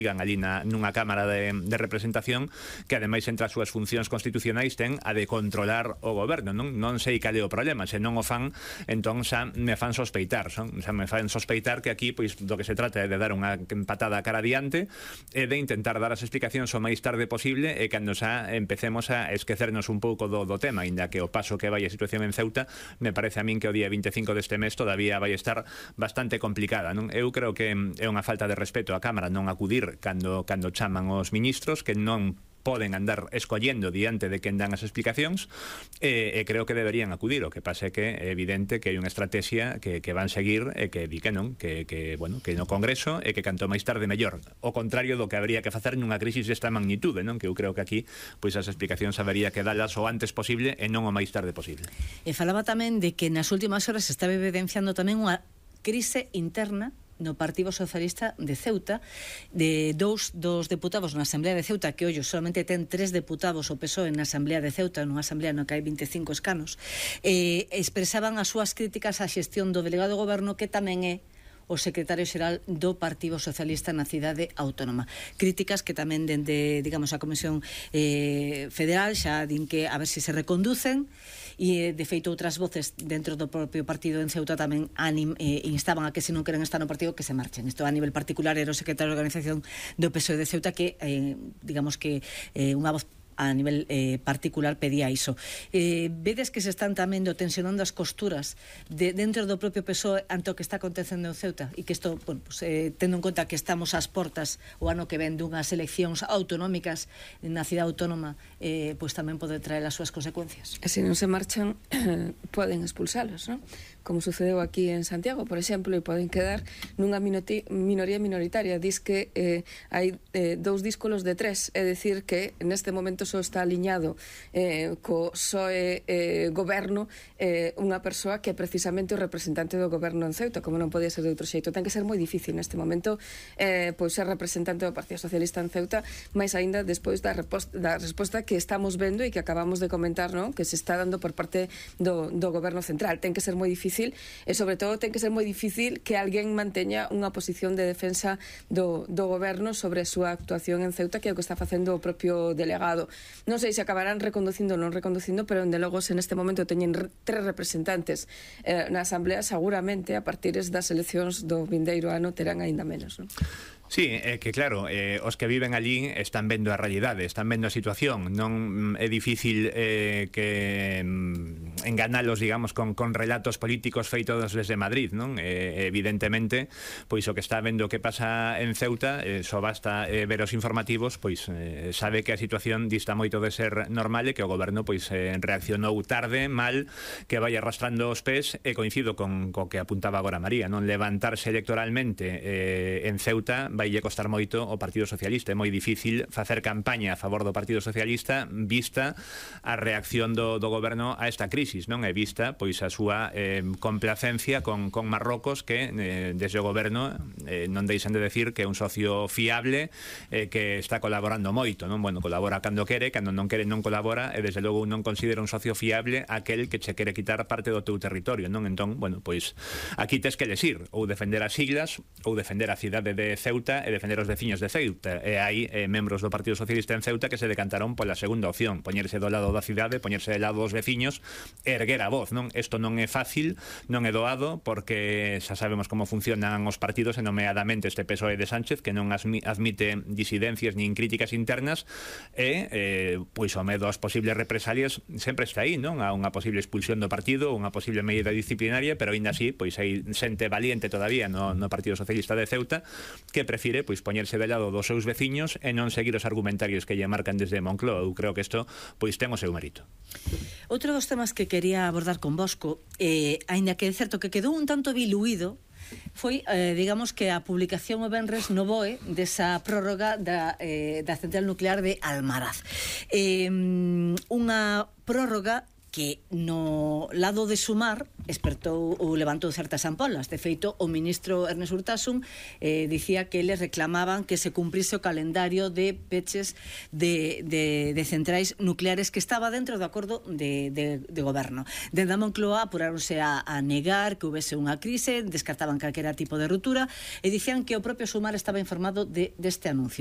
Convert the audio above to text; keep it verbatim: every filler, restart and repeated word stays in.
allí na, nunha Cámara de, de Representación que ademais entre as súas funcións constitucionais ten a de controlar o goberno. Non, non sei cal é o problema, se non o fan entón xa me fan sospeitar son, xa me fan sospeitar que aquí pois do que se trata é de dar unha patada a cara adiante e de intentar dar as explicacións o máis tarde posible e cando xa empecemos a esquecernos un pouco do, do tema, inda que o paso que vai a situación en Ceuta me parece a min que o día vinte e cinco deste mes todavía vai estar bastante complicada, non? Eu creo que é unha falta de respeto á Cámara non acudir cando, cando chaman os ministros, que non poden andar escollendo diante de quen dan as explicacións e, e creo que deberían acudir. O que pasa é que é evidente que hai unha estrategia que, que van seguir e que di que non, que, que, bueno, que no Congreso e que canto máis tarde mellor, o contrario do que habría que facer nunha crisis desta magnitude, non? Que eu creo que aquí pois as explicacións habería que dalas o antes posible e non o máis tarde posible. E falaba tamén de que nas últimas horas se estaba evidenciando tamén unha crise interna no Partido Socialista de Ceuta, de dous dos deputados na Asamblea de Ceuta, que ollo, solamente ten tres deputados o P S O E na Asamblea de Ceuta, nunha Asamblea no que hai vinte e cinco escanos, eh, expresaban as súas críticas á xestión do delegado do goberno, que tamén é o secretario xeral do Partido Socialista na cidade autónoma. Críticas que tamén dende, digamos, a Comisión eh, Federal xa din que a ver se se reconducen e, de feito, outras voces dentro do propio partido en Ceuta tamén anim, eh, instaban a que se non queren estar no partido que se marchen. Isto a nivel particular era o secretario de Organización do P S O E de Ceuta que, eh, digamos que eh, unha voz a nivel eh, particular pedía iso. Eh, vedes que se están tamén tensionando as costuras de, dentro do propio P S O E ante o que está acontecendo en Ceuta e que isto, bueno, pues, eh, tendo en conta que estamos ás portas o ano que ven dunhas eleccións autonómicas na cidade autónoma, eh, pues tamén pode traer as súas consecuencias. E se non se marchan poden expulsalos, non? Como sucedeu aquí en Santiago, por exemplo, e poden quedar nunha minoría minoritaria. Dis que eh, hai eh, dous díscolos de tres, é dicir que neste momento só está aliñado eh, co P S O E eh, goberno eh, unha persoa que é precisamente o representante do goberno en Ceuta, como non podía ser de outro xeito. Ten que ser moi difícil neste momento eh, pois ser representante do Partido Socialista en Ceuta, máis aínda despois da, reposta, da resposta que estamos vendo e que acabamos de comentar, non? Que se está dando por parte do, do goberno central. Ten que ser moi difícil e sobre todo ten que ser moi difícil que alguén manteña unha posición de defensa do, do goberno sobre a súa actuación en Ceuta, que é o que está facendo o propio delegado. Non sei se acabarán reconducindo ou non reconducindo, pero onde logo se neste momento teñen re, tres representantes eh, na Asamblea, seguramente a partir das eleccións do vindeiro ano terán aínda menos, non? Sí, é que claro, eh, os que viven allí están vendo a realidade, están vendo a situación. Non é difícil eh, que mm, enganalos, digamos, con, con relatos políticos feitos desde Madrid, non? Eh, evidentemente, pois o que está vendo que pasa en Ceuta, eh, só basta eh, ver os informativos, pois eh, sabe que a situación dista moito de ser normal e que o goberno pois eh, reaccionou tarde, mal, que vai arrastrando os pés, e coincido con co que apuntaba agora María, non? Levantarse electoralmente eh, en Ceuta vai lle costar moito o Partido Socialista. É moi difícil facer campaña a favor do Partido Socialista vista a reacción do, do goberno a esta crisis, non? É vista pois a súa eh, complacencia con, con Marrocos, que eh, desde o goberno eh, non deixan de decir que é un socio fiable, eh, que está colaborando moito, non? Bueno, colabora cando quere, cando non quere non colabora, e desde logo non considera un socio fiable aquel que che quere quitar parte do teu territorio, non? Entón, bueno, pois aquí tes que elegir, ou defender as siglas ou defender a cidade de Ceuta e defender os veciños de Ceuta. E hai eh, membros do Partido Socialista en Ceuta que se decantaron pola segunda opción, poñerse do lado da cidade, poñerse do lado dos veciños e erguer a voz, non? Isto non é fácil, non é doado, porque xa sabemos como funcionan os partidos, e nomeadamente este P S O E de Sánchez, que non admite disidencias nin críticas internas, e eh, pois o medo ás posibles represalias sempre está aí, non? A unha posible expulsión do partido, unha posible medida disciplinaria, pero aínda así, pois hai xente valiente todavía no, no Partido Socialista de Ceuta que prefire pois poñerse de lado dos seus veciños e non seguir os argumentarios que lle marcan desde Moncloa. Eu creo que isto pois ten o seu mérito. Outro dos temas que quería abordar con Bosco, eh, aínda que é certo que quedou un tanto diluído, foi, eh, digamos, que a publicación o venres no B O E desa prórroga da, eh, da central nuclear de Almaraz. Eh, unha prórroga que no lado de Sumar espertou ou levantou certas ampolas. De feito, o ministro Ernest Urtasun eh, dicía que eles reclamaban que se cumprise o calendario de peches de, de, de centrais nucleares que estaba dentro do acordo de, de, de goberno. Dende a Moncloa apuráronse a, a negar que houvese unha crise, descartaban calquera tipo de ruptura e dicían que o propio Sumar estaba informado de, deste anuncio.